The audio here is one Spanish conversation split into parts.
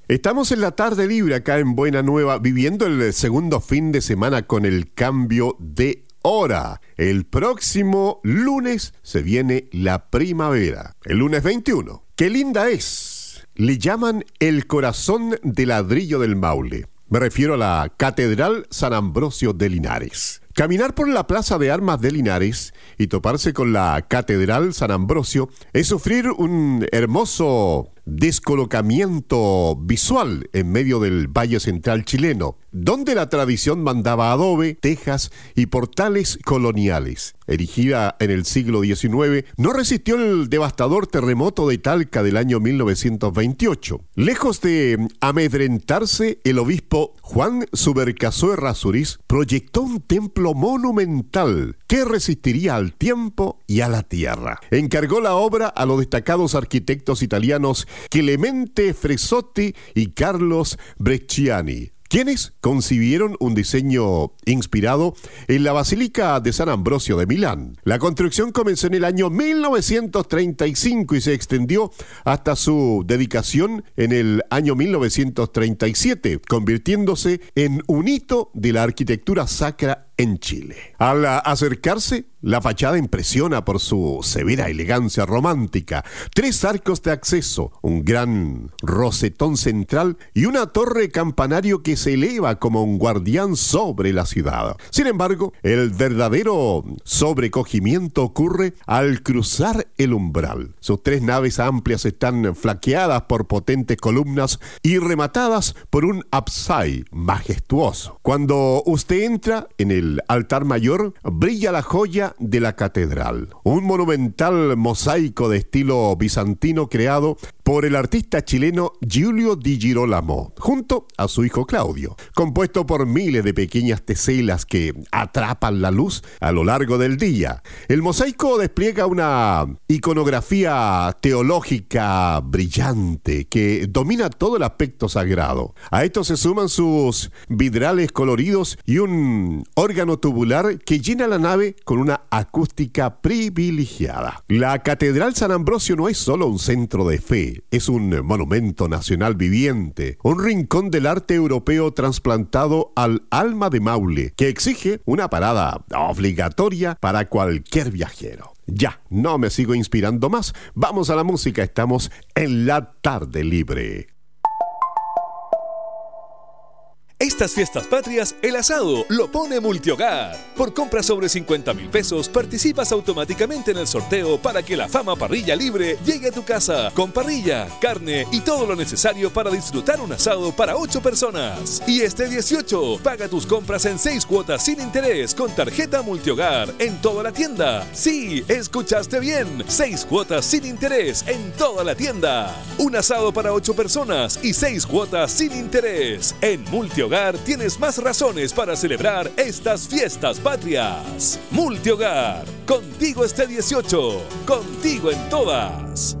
Estamos en la tarde libre acá en Buena Nueva, viviendo el segundo fin de semana con el cambio de hora. El próximo lunes se viene la primavera, el lunes 21. ¡Qué linda es! Le llaman el corazón de ladrillo del Maule. Me refiero a la Catedral San Ambrosio de Linares. Caminar por la Plaza de Armas de Linares y toparse con la Catedral San Ambrosio es sufrir un hermoso descolocamiento visual en medio del Valle Central chileno, donde la tradición mandaba adobe, tejas y portales coloniales. Erigida en el siglo XIX, no resistió el devastador terremoto de Talca del año 1928. Lejos de amedrentarse, el obispo Juan Subercasoe Errázuriz proyectó un templo monumental que resistiría al tiempo y a la tierra. Encargó la obra a los destacados arquitectos italianos Clemente Fresotti y Carlos Bresciani, quienes concibieron un diseño inspirado en la Basílica de San Ambrosio de Milán. La construcción comenzó en el año 1935 y se extendió hasta su dedicación en el año 1937, convirtiéndose en un hito de la arquitectura sacra en Chile. Al acercarse, la fachada impresiona por su severa elegancia romántica. 3 arcos de acceso, un gran rosetón central y una torre campanario que se eleva como un guardián sobre la ciudad. Sin embargo, el verdadero sobrecogimiento ocurre al cruzar el umbral. Sus 3 naves amplias están flanqueadas por potentes columnas y rematadas por un ábside majestuoso. Cuando usted entra en el altar mayor, brilla la joya de la catedral, un monumental mosaico de estilo bizantino creado por el artista chileno Giulio Di Girolamo, junto a su hijo Claudio, compuesto por miles de pequeñas teselas que atrapan la luz a lo largo del día. El mosaico despliega una iconografía teológica brillante que domina todo el aspecto sagrado. A esto se suman sus vidrales coloridos y un órgano tubular que llena la nave con una acústica privilegiada. La Catedral San Ambrosio no es solo un centro de fe, es un monumento nacional viviente, un rincón del arte europeo trasplantado al alma de Maule, que exige una parada obligatoria para cualquier viajero. Ya, no me sigo inspirando más, vamos a la música, estamos en la tarde libre. Estas fiestas patrias, el asado lo pone Multihogar. Por compra sobre 50,000 pesos, participas automáticamente en el sorteo para que la Fama Parrilla Libre llegue a tu casa con parrilla, carne y todo lo necesario para disfrutar un asado para 8 personas. Y este 18, paga tus compras en 6 cuotas sin interés con tarjeta Multihogar en toda la tienda. Sí, escuchaste bien, 6 cuotas sin interés en toda la tienda. Un asado para 8 personas y 6 cuotas sin interés. En Multihogar tienes más razones para celebrar estas fiestas patrias. Multihogar, contigo este 18, contigo en todas.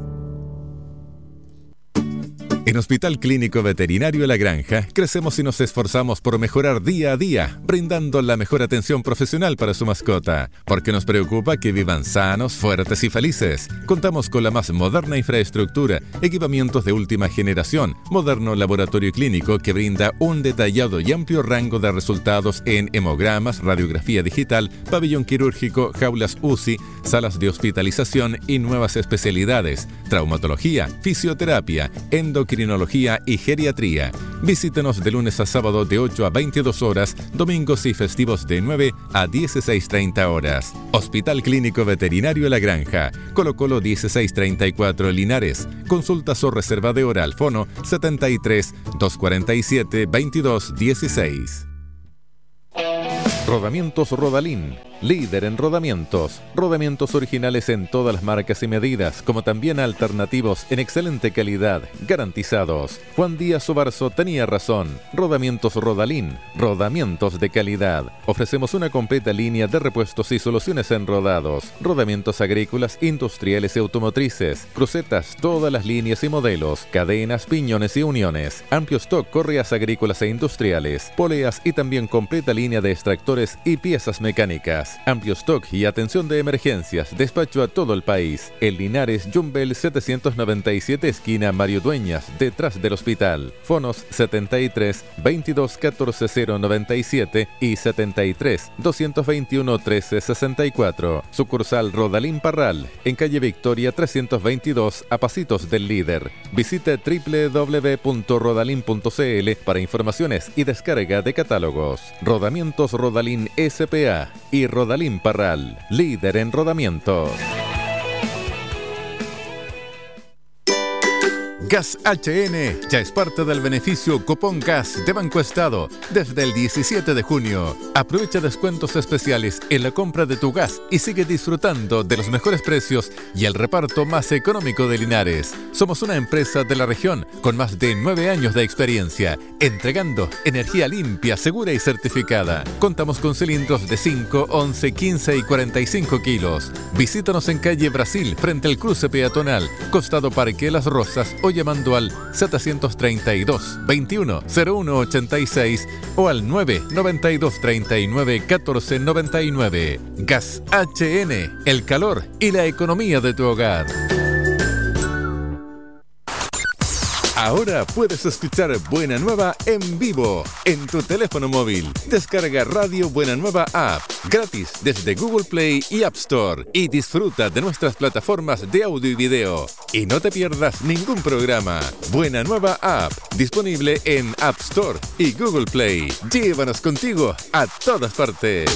En Hospital Clínico Veterinario La Granja, crecemos y nos esforzamos por mejorar día a día, brindando la mejor atención profesional para su mascota, porque nos preocupa que vivan sanos, fuertes y felices. Contamos con la más moderna infraestructura, equipamientos de última generación, moderno laboratorio clínico que brinda un detallado y amplio rango de resultados en hemogramas, radiografía digital, pabellón quirúrgico, jaulas UCI, salas de hospitalización y nuevas especialidades, traumatología, fisioterapia, endocrinología y geriatría. Visítenos de lunes a sábado de 8 a 22 horas, domingos y festivos de 9 a 16:30 horas. Hospital Clínico Veterinario La Granja, Colo Colo 1634 Linares. Consultas o reserva de hora al fono 73 247 2216. Rodamientos Rodalín, líder en rodamientos. Rodamientos originales en todas las marcas y medidas, como también alternativos en excelente calidad, garantizados. Juan Díaz Obarzo tenía razón. Rodamientos Rodalín, rodamientos de calidad. Ofrecemos una completa línea de repuestos y soluciones en rodados, rodamientos agrícolas, industriales y automotrices, crucetas, todas las líneas y modelos, cadenas, piñones y uniones, amplio stock, correas agrícolas e industriales, poleas y también completa línea de extractores y piezas mecánicas. Gas, amplio stock y atención de emergencias, despacho a todo el país. En Linares, Jumbel 797, esquina Mario Dueñas, detrás del hospital. Fonos 73 22 14 097 y 73 221 13 64. Sucursal Rodalín Parral, en calle Victoria 322, a pasitos del Líder. Visite www.rodalin.cl para informaciones y descarga de catálogos. Rodamientos Rodalín S.p.A. y Rodalín Parral, líder en rodamientos. Gas HN ya es parte del beneficio Cupón Gas de Banco Estado desde el 17 de junio. Aprovecha descuentos especiales en la compra de tu gas y sigue disfrutando de los mejores precios y el reparto más económico de Linares. Somos una empresa de la región con más de 9 años de experiencia, entregando energía limpia, segura y certificada. Contamos con cilindros de 5, 11, 15 y 45 kilos. Visítanos en calle Brasil, frente al cruce peatonal, costado Parque Las Rosas, o llamando al 732 21 01 86 o al 992 39 14 99. Gas HN, el calor y la economía de tu hogar. Ahora puedes escuchar Buena Nueva en vivo en tu teléfono móvil. Descarga Radio Buena Nueva App gratis desde Google Play y App Store y disfruta de nuestras plataformas de audio y video. Y no te pierdas ningún programa. Buena Nueva App, disponible en App Store y Google Play. Llévanos contigo a todas partes.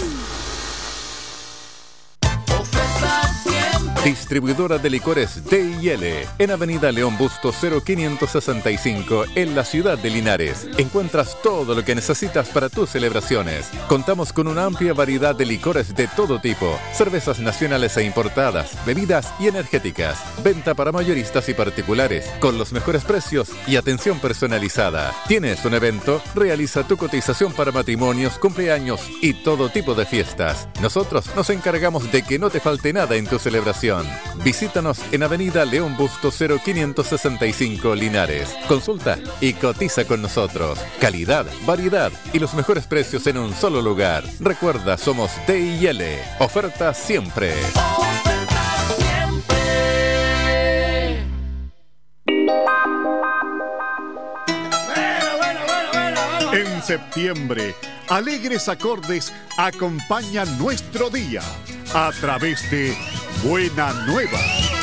Distribuidora de licores D&L en Avenida León Bustos 0565 en la ciudad de Linares. Encuentras todo lo que necesitas para tus celebraciones. Contamos con una amplia variedad de licores de todo tipo, cervezas nacionales e importadas, bebidas y energéticas. Venta para mayoristas y particulares con los mejores precios y atención personalizada. ¿Tienes un evento? Realiza tu cotización para matrimonios, cumpleaños y todo tipo de fiestas. Nosotros nos encargamos de que no te falte nada en tu celebración. Visítanos en Avenida León Bustos 0565 Linares. Consulta y cotiza con nosotros. Calidad, variedad y los mejores precios en un solo lugar. Recuerda, somos D&L. Oferta siempre. En septiembre, alegres acordes acompañan nuestro día a través de Buena Nueva.